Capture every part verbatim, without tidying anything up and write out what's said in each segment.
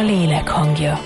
lélek hangja.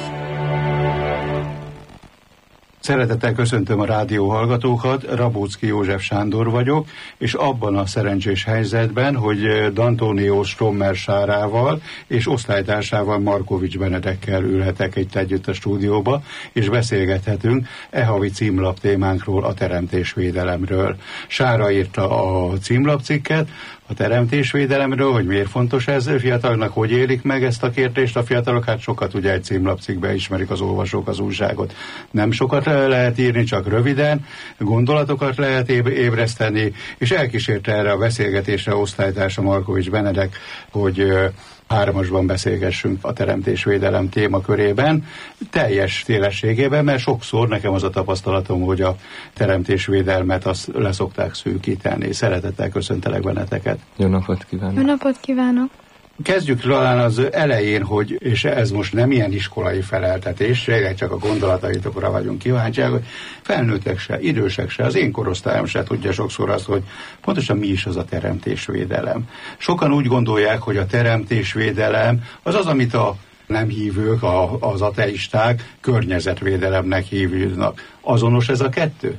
Szeretettel köszöntöm a rádió hallgatókat, Rabóczky József Sándor vagyok, és abban a szerencsés helyzetben, hogy D'Antonio Strommer Sárával és osztálytársával Markovics Benedekkel ülhetek itt együtt a stúdióba, és beszélgethetünk e havi címlap témánkról, a teremtésvédelemről. Sára írta a címlapcikket a teremtésvédelemről, hogy miért fontos ez fiataloknak, hogy élik meg ezt a kérdést. A fiatalok hát sokat ugye egy címlapcikkben ismerik az olvasók az újságot. Nem sokat lehet írni, csak röviden, gondolatokat lehet ébreszteni, és elkísérte erre a beszélgetésre osztálytársa Markovics Benedek, hogy hármasban beszélgessünk a teremtésvédelem témakörében, teljes szélességében, mert sokszor nekem az a tapasztalatom, hogy a teremtésvédelmet azt leszokták szűkíteni. Szeretettel köszöntelek benneteket. Jó napot kívánok! Jó napot kívánok! Kezdjük talán az elején, hogy, és ez most nem ilyen iskolai feleltetés, csak a gondolataitokra vagyunk kíváncsiak, hogy felnőttek se, idősek se, az én korosztályom se tudja sokszor azt, hogy pontosan mi is az a teremtésvédelem. Sokan úgy gondolják, hogy a teremtésvédelem az az, amit a nem hívők, a, az ateisták környezetvédelemnek hívnak. Azonos ez a kettő?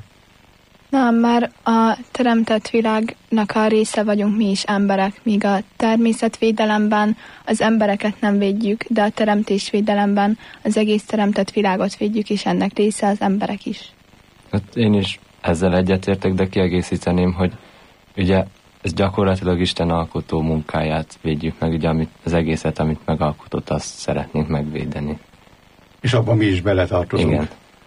Nem, már a teremtett világnak a része vagyunk mi is emberek, míg a természetvédelemben az embereket nem védjük, de a teremtésvédelemben az egész teremtett világot védjük, és ennek része az emberek is. Hát én is ezzel egyetértek, de kiegészíteném, hogy ugye ez gyakorlatilag Isten alkotó munkáját védjük meg, ugye amit, az egészet, amit megalkotott, azt szeretnénk megvédeni. És abban mi is beletartozunk. Igen.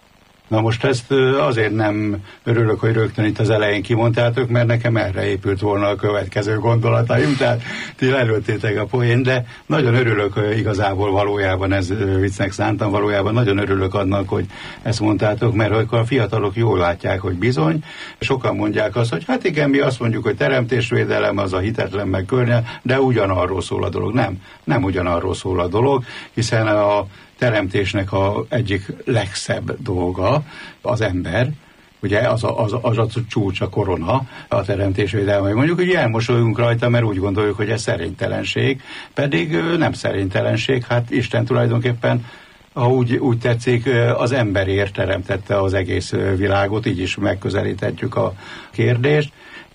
Na most ezt azért nem örülök, hogy rögtön itt az elején kimondtátok, mert nekem erre épült volna a következő gondolataim, tehát ti lelőttétek a poén, de nagyon örülök, hogy igazából valójában, ez viccnek szántam, valójában nagyon örülök annak, hogy ezt mondtátok, mert akkor a fiatalok jól látják, hogy bizony, sokan mondják azt, hogy hát igen, mi azt mondjuk, hogy teremtésvédelem az a hitetlen meg környezet, de ugyanarról szól a dolog. Nem, nem ugyanarról szól a dolog, hiszen a teremtésnek a egyik legszebb dolga az ember, ugye az a, az, a, az a csúcs, a korona, a teremtésvédelme. Mondjuk, hogy elmosolyunk rajta, mert úgy gondoljuk, hogy ez szerénytelenség, pedig nem szerénytelenség, hát Isten tulajdonképpen, ha úgy, úgy tetszik, az emberért teremtette az egész világot, így is megközelíthetjük a kérdést,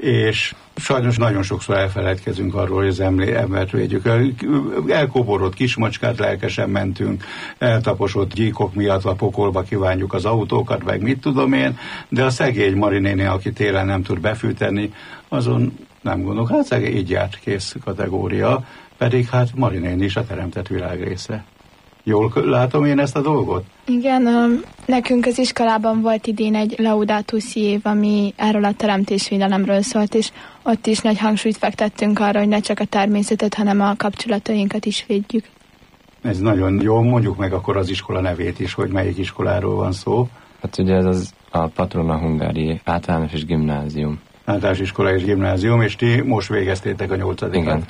és sajnos nagyon sokszor elfeledkezünk arról, hogy az embert védjük. Elkoborott kismacskát lelkesen mentünk, eltaposott gyíkok miatt a pokolba kívánjuk az autókat, meg mit tudom én, de a szegény Marinéni, aki télen nem tud befűteni, azon nem gondolok, hát szegény így járt, kész kategória, pedig hát Marinéni is a teremtett világ része. Jól látom én ezt a dolgot? Igen, nekünk az iskolában volt idén egy Laudato Si év, ami erről a teremtésvédelemről szólt, és ott is nagy hangsúlyt fektettünk arra, hogy ne csak a természetet, hanem a kapcsolatainkat is védjük. Ez nagyon jó, mondjuk meg akkor az iskola nevét is, hogy melyik iskoláról van szó. Hát ugye ez az a Patrona Hungári általános és gimnázium. Általános iskola és gimnázium, és ti most végeztétek a nyolcadikat. Igen.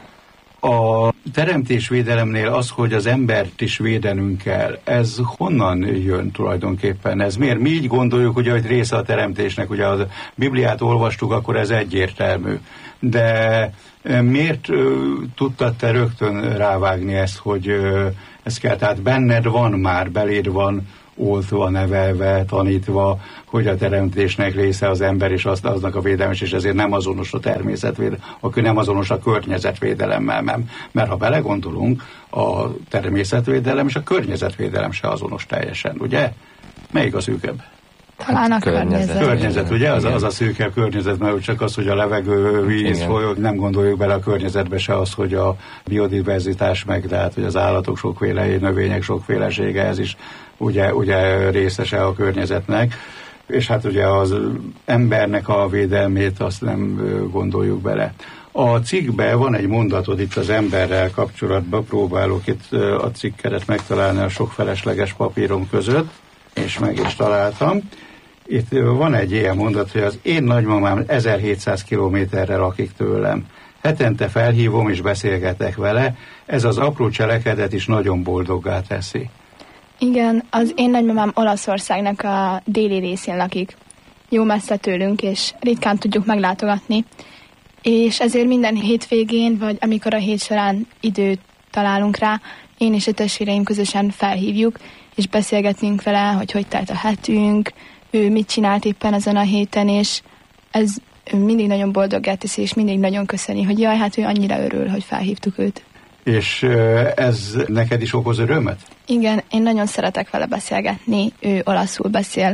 A teremtésvédelemnél az, hogy az embert is védenünk kell, ez honnan jön tulajdonképpen? Ez miért? Mi így gondoljuk, ugye, hogy része a teremtésnek, ugye a Bibliát olvastuk, akkor ez egyértelmű. De miért tudtad te rögtön rávágni ezt, hogy ez kell? Tehát benned van már, beléd van oltva, nevelve, tanítva, hogy a teremtésnek része az ember, és azt, aznak a védelme, és ezért nem azonos a természetvédelem, akkor nem azonos a környezetvédelemmel, nem. Mert ha belegondolunk, a természetvédelem és a környezetvédelem se azonos teljesen, ugye? Melyik a szűkebb? Talán a környezet. Környezet, ugye? Az, az a szűkebb környezet, mert csak az, hogy a levegő, víz, folyók, nem gondoljuk bele a környezetbe se az, hogy a biodiverzitás meg, tehát hogy az állatok sokféle, növények sokfélesége, ez is ugye, ugye részese a környezetnek, és hát ugye az embernek a védelmét azt nem gondoljuk bele. A cikkben van egy mondatod itt az emberrel kapcsolatban, próbálok itt a cikkedet megtalálni a sok felesleges papírom között, és meg is találtam. Itt van egy ilyen mondat, hogy az én nagymamám ezerhétszáz kilométerre lakik tőlem. Hetente felhívom és beszélgetek vele, ez az apró cselekedet is nagyon boldoggá teszi. Igen, az én nagymamám Olaszországnak a déli részén lakik. Jó messze tőlünk, és ritkán tudjuk meglátogatni. És ezért minden hétvégén, vagy amikor a hét során időt találunk rá, én és a testvéreim közösen felhívjuk, és beszélgetünk vele, hogy hogy telt a hetünk, ő mit csinált éppen ezen a héten, és ez mindig nagyon boldoggá teszi, és mindig nagyon köszöni, hogy jaj, hát ő annyira örül, hogy felhívtuk őt. És ez neked is okoz örömet? Igen, én nagyon szeretek vele beszélgetni, ő olaszul beszél,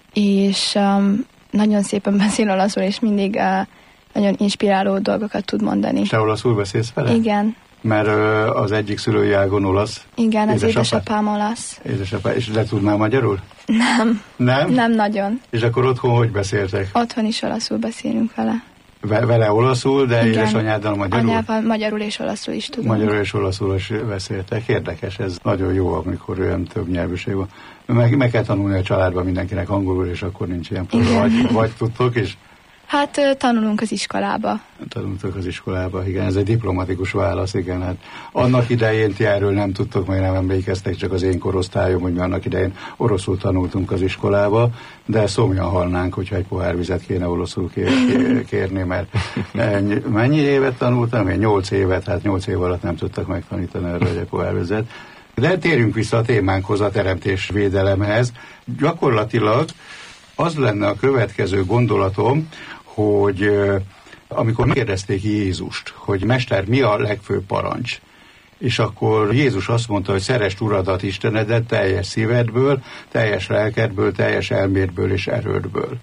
és um, nagyon szépen beszél olaszul, és mindig uh, nagyon inspiráló dolgokat tud mondani. Te olaszul beszélsz vele? Igen. Mert uh, az egyik szülői ágon olasz? Igen, az édesapád? édesapám olasz. Édesapád. És le tudnál magyarul? Nem. Nem? Nem nagyon. És akkor otthon hogy beszéltek? Otthon is olaszul beszélünk vele. Ve- vele olaszul, de igen. Édesanyáddal magyarul? Anyával magyarul és olaszul is tudom. Magyarul és olaszul is beszéltek. Érdekes, ez nagyon jó, amikor olyan több nyelvűség van. Meg, meg kell tanulni a családban mindenkinek angolul, és akkor nincs ilyen probléma. Vagy, vagy tudtok is? Hát tanulunk az iskolába. Tanultok az iskolába, igen, ez egy diplomatikus válasz, igen. Hát annak idején ti erről nem tudtok, majd nem emlékeztek, csak az én korosztályom, hogy mi annak idején oroszul tanultunk az iskolába, de szomjan halnánk, hogyha egy pohár vizet kéne oroszul kér, kér, kérni, mert mennyi évet tanultam? Én nyolc évet, hát nyolc év alatt nem tudtak megtanítani erről egy pohár vizet. De térjünk vissza a témánkhoz, a teremtésvédelemhez. Gyakorlatilag az lenne a következő gondolatom, hogy amikor megkérdezték Jézust, hogy Mester, mi a legfőbb parancs? És akkor Jézus azt mondta, hogy szeresd Uradat, Istenedet teljes szívedből, teljes lelkedből, teljes elmédből és erődből.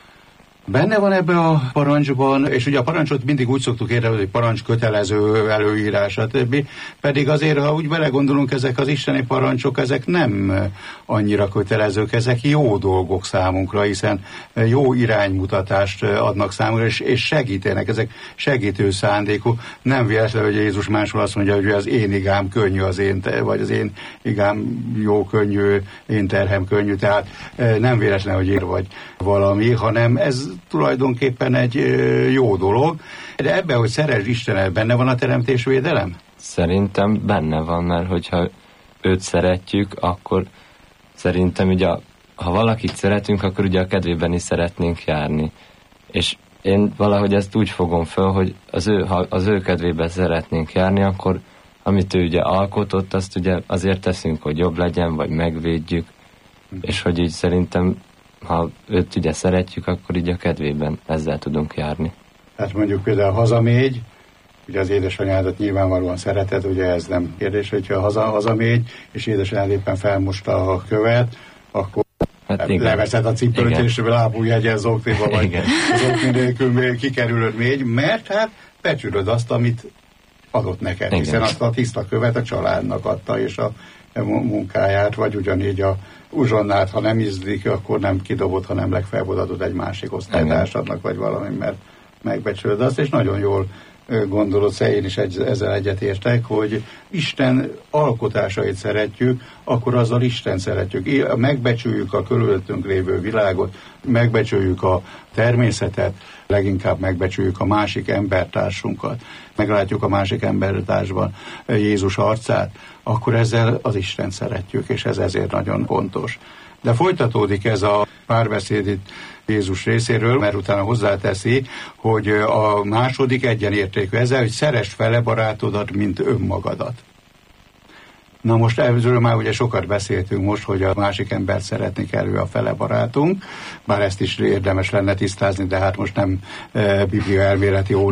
Benne van ebbe a parancsban, és ugye a parancsot mindig úgy szoktuk érni, hogy parancs kötelező előírás, stb. Pedig azért, ha úgy belegondolunk, ezek az isteni parancsok, ezek nem annyira kötelezők, ezek jó dolgok számunkra, hiszen jó iránymutatást adnak számunkra, és, és segítenek, ezek segítő szándékú. Nem véletlen, hogy Jézus máshol azt mondja, hogy az én igám könnyű az én, vagy az én igám jó könnyű, én terhem könnyű, tehát nem véletlen, hogy ér vagy valami, hanem ez tulajdonképpen egy jó dolog, de ebben, hogy szeresd Istenet, benne van a teremtésvédelem? Szerintem benne van, mert hogyha őt szeretjük, akkor szerintem ugye, ha valakit szeretünk, akkor ugye a kedvében is szeretnénk járni. És én valahogy ezt úgy fogom föl, hogy az ő, ha az ő kedvében szeretnénk járni, akkor amit ő ugye alkotott, azt ugye azért teszünk, hogy jobb legyen, vagy megvédjük, és hogy így szerintem ha őt ugye szeretjük, akkor így a kedvében ezzel tudunk járni. Hát mondjuk például hazamégy, ugye az édesanyádat nyilvánvalóan szereted, ugye ez nem kérdés, hogyha haza, hazamégy, és édesanyád éppen felmosta a követ, akkor hát leveszed a cipőt, és lábújjegyen az oknéba, vagy igen. Az okné nélkül kikerülöd még, mert hát becsülöd azt, amit adott neked, igen. Hiszen azt a tiszta követ a családnak adta, és a munkáját, vagy ugyanígy a uzsonnát, ha nem ízlik, akkor nem kidobod, hanem legfeljebb adod egy másik osztálytársadnak, vagy valami, mert megbecsülöd azt, és nagyon jól gondolod, én is egy, ezzel egyetértek, hogy Isten alkotásait szeretjük, akkor azzal Isten szeretjük. Megbecsüljük a körülöttünk lévő világot, megbecsüljük a természetet, leginkább megbecsüljük a másik embertársunkat, meglátjuk a másik embertársban Jézus arcát, akkor ezzel az Isten szeretjük, és ez ezért nagyon fontos. De folytatódik ez a párbeszéd itt Jézus részéről, mert utána hozzáteszi, hogy a második egyenértékű ezzel, hogy szeresd fele barátodat, mint önmagadat. Na most erről már ugye sokat beszéltünk most, hogy a másik embert szeretni kell, ő a fele barátunk, bár ezt is érdemes lenne tisztázni, de hát most nem e, biblia elméleti